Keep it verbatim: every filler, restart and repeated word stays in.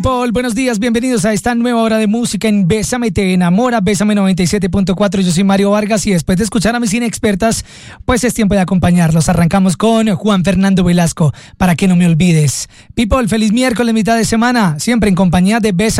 Paul, buenos días, bienvenidos a esta nueva hora de música en Bésame Te Enamora, Bésame noventa y siete punto cuatro. Yo soy Mario Vargas y después de escuchar a mis inexpertas, pues es tiempo de acompañarlos. Arrancamos con Juan Fernando Velasco, Para que no me olvides. People, feliz miércoles, mitad de semana, siempre en compañía de Bésame.